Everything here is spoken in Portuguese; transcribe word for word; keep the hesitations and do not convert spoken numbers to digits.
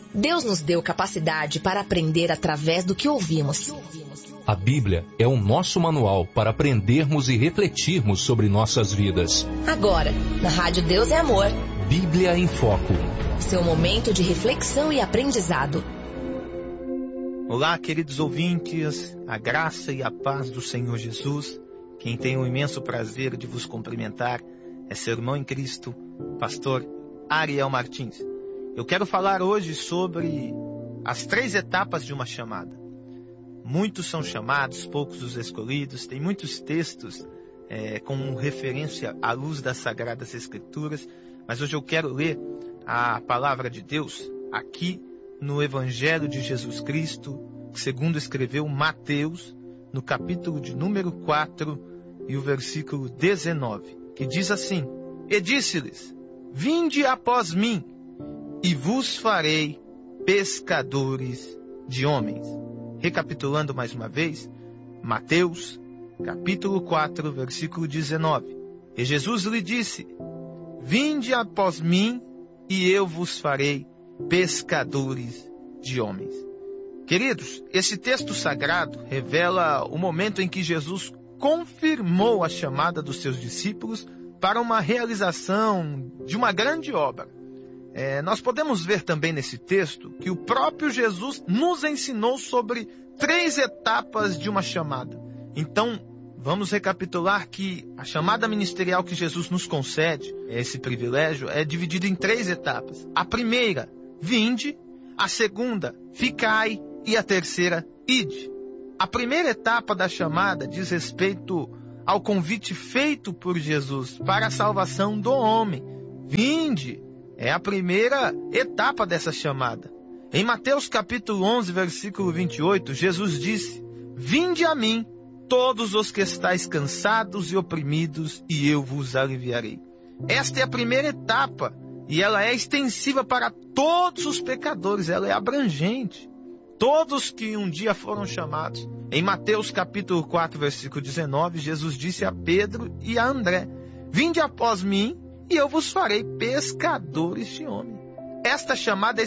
Deus nos deu capacidade para aprender através do que ouvimos. A Bíblia é o nosso manual para aprendermos e refletirmos sobre nossas vidas. Agora, na Rádio Deus é Amor. Bíblia em Foco. Seu momento de reflexão e aprendizado. Olá, queridos ouvintes, a graça e a paz do Senhor Jesus. Quem tem o imenso prazer de vos cumprimentar é seu irmão em Cristo, pastor Ariel Martins. Eu quero falar hoje sobre as três etapas de uma chamada. Muitos são chamados, poucos os escolhidos. Tem muitos textos é, com referência à luz das Sagradas Escrituras. Mas hoje eu quero ler a palavra de Deus aqui no Evangelho de Jesus Cristo, segundo escreveu Mateus, no capítulo de número quatro e o versículo dezenove, que diz assim: E disse-lhes, vinde após mim, e vos farei pescadores de homens. Recapitulando mais uma vez, Mateus, capítulo quatro, versículo dezenove. E Jesus lhe disse, vinde após mim, e eu vos farei pescadores de homens. Queridos, esse texto sagrado revela o momento em que Jesus confirmou a chamada dos seus discípulos para uma realização de uma grande obra. É, nós podemos ver também nesse texto que o próprio Jesus nos ensinou sobre três etapas de uma chamada. Então, vamos recapitular que a chamada ministerial que Jesus nos concede, esse privilégio, é dividida em três etapas. A primeira, vinde. A segunda, ficai. E a terceira, ide. A primeira etapa da chamada diz respeito ao convite feito por Jesus para a salvação do homem. Vinde. É a primeira etapa dessa chamada. Em Mateus capítulo onze, versículo vinte e oito, Jesus disse, vinde a mim, todos os que estáis cansados e oprimidos, e eu vos aliviarei. Esta é a primeira etapa, e ela é extensiva para todos os pecadores, ela é abrangente. Todos que um dia foram chamados. Em Mateus capítulo quatro, versículo dezenove, Jesus disse a Pedro e a André, vinde após mim, e eu vos farei pescadores de homens. Esta chamada é